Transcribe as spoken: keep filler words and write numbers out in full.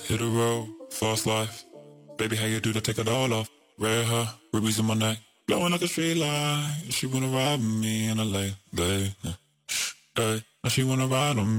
Hit a road, fast life. Baby, how you do that? Take it all off. Red hair, rubies in my neck. Blowing like a street light. She wanna ride with me in L A, babe. Hey, now she wanna ride on me.